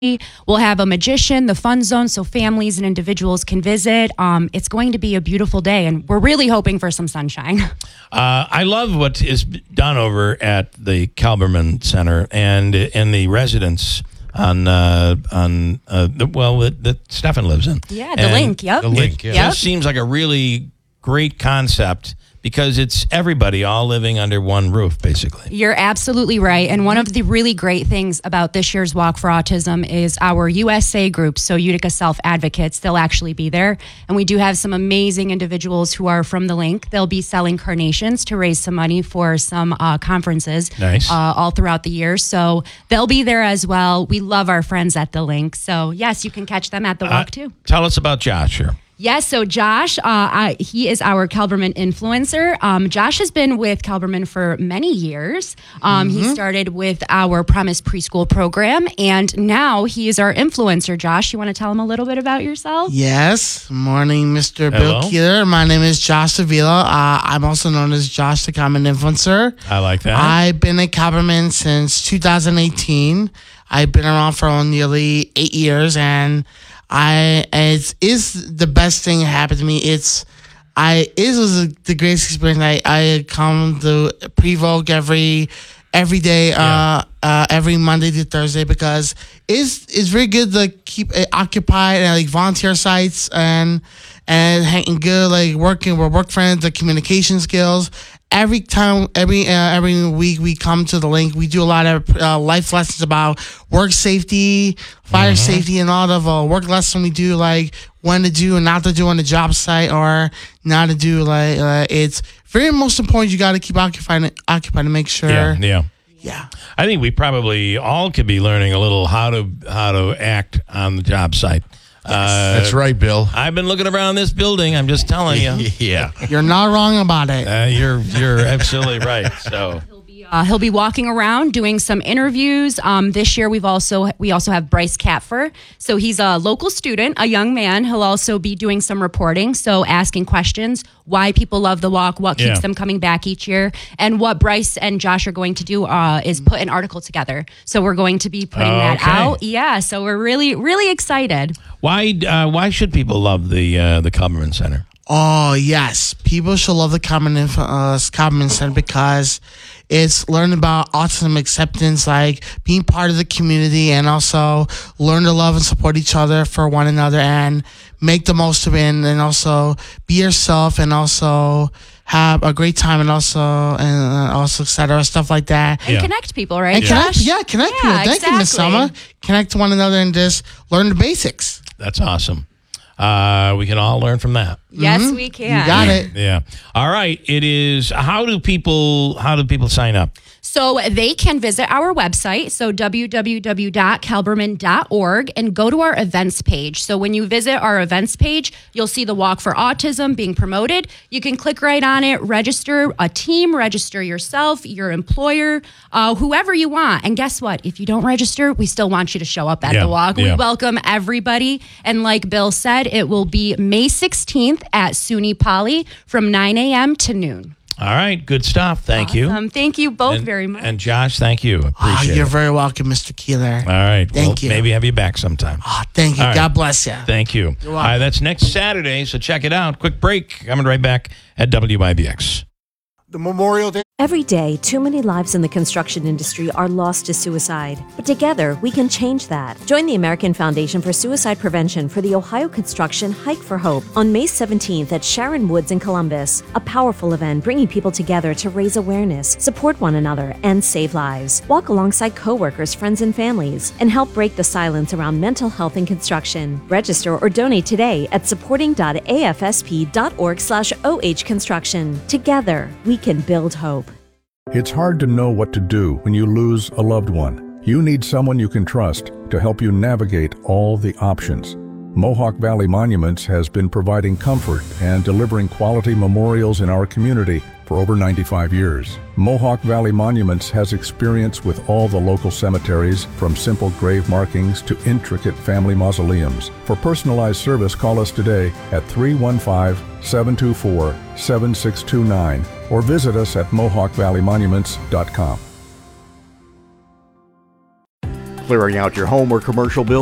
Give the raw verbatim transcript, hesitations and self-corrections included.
We'll have a magician, the fun zone, so families and individuals can visit. Um, it's going to be a beautiful day, and we're really hoping for some sunshine. Uh, I love what is done over at the Kelberman Center and and the residence on uh, on uh, the, well that, that Stefan lives in. Yeah, the and link. Yep. The link. Yep. Just seems like a really great concept, because it's everybody all living under one roof, basically. You're absolutely right. And one of the really great things about this year's Walk for Autism is our U S A group, so Utica Self Advocates, they'll actually be there. And we do have some amazing individuals who are from the link. They'll be selling carnations to raise some money for some uh, conferences Nice. uh, all throughout the year. So they'll be there as well. We love our friends at the link. So yes, you can catch them at the walk Uh, too. Tell us about Josh here. Yes, so Josh, uh, I, he is our Kelberman influencer. Um, Josh has been with Kelberman for many years. Um, Mm-hmm. He started with our Promise Preschool program, and now he is our influencer. Josh, you want to tell him a little bit about yourself? Yes. Morning, Mister Hello. Bill Keeler. My name is Josh Avila. Uh, I'm also known as Josh the Common Influencer. I like that. I've been at Kelberman since two thousand eighteen. I've been around for nearly eight years, and I it's is the best thing that happened to me. It's I it was the greatest experience. I I come to Pre-Vogue every every day, Yeah. uh, uh, every Monday to Thursday, because it's it's very good to keep it occupied and like volunteer sites and and hanging good, like working with work friends, the communication skills. Every time, every uh, every week we come to the link, we do a lot of uh, life lessons about work safety, fire Mm-hmm. safety, and all of uh, work lessons we do, like when to do and not to do on the job site, or not to do. Like uh, it's very most important. You got to keep occupied, occupied to make sure. yeah, yeah. Yeah. I think we probably all could be learning a little how to how to act on the job site. Uh, That's right, Bill. I've been looking around this building. I'm just telling you. Yeah. You're not wrong about it. Uh, you're you're absolutely right. So Uh, he'll be walking around doing some interviews. Um, this year, we've also we also have Bryce Katfer. So he's a local student, a young man. He'll also be doing some reporting, so asking questions, why people love the walk, what keeps Yeah. them coming back each year, and what Bryce and Josh are going to do uh, is put an article together. So we're going to be putting that Okay. out. Yeah, so we're really really excited. why uh, why should people love the uh, the Kelberman Center? Oh, yes. People should love the Common Inf- uh, Common Center because it's learning about autism acceptance, like being part of the community, and also learn to love and support each other for one another and make the most of it, and, and also be yourself, and also have a great time, and also and uh, also et cetera, stuff like that. And Yeah. connect people, right, And connect, Josh? yeah, connect Yeah, people. Thank you, Miss exactly. Selma. Connect to one another and just learn the basics. That's awesome. Uh, we can all learn from that. Yes, we can. You got it. Yeah. All right. It is. How do people? How do people sign up? So they can visit our website, so w w w dot kelberman dot org, and go to our events page. So when you visit our events page, you'll see the Walk for Autism being promoted. You can click right on it, register a team, register yourself, your employer, uh, whoever you want. And guess what? If you don't register, we still want you to show up at Yeah, the walk. yeah. We welcome everybody. And like Bill said, it will be May sixteenth at SUNY Poly from nine a.m. to noon. All right. Good stuff. Thank you. Um, thank you both And, very much. and Josh, thank you. Oh, Appreciate you're it. very welcome, Mister Keeler. All right. Thank Well, you. Maybe have you back sometime. Oh, thank you. All right. God bless you. Thank you. All right. That's next Saturday. So check it out. Quick break. Coming right back at W I B X. The Memorial Day. Every day, too many lives in the construction industry are lost to suicide. But together, we can change that. Join the American Foundation for Suicide Prevention for the Ohio Construction Hike for Hope on May seventeenth at Sharon Woods in Columbus. A powerful event bringing people together to raise awareness, support one another, and save lives. Walk alongside coworkers, friends, and families, and help break the silence around mental health in construction. Register or donate today at supporting dot a f s p dot org slash o h construction. Together, we can build hope. It's hard to know what to do when you lose a loved one. You need someone you can trust to help you navigate all the options. Mohawk Valley Monuments has been providing comfort and delivering quality memorials in our community for over ninety-five years. Mohawk Valley Monuments has experience with all the local cemeteries, from simple grave markings to intricate family mausoleums. For personalized service, call us today at three one five, seven two four, seven six two nine or visit us at mohawk valley monuments dot com. clearing out your home or commercial building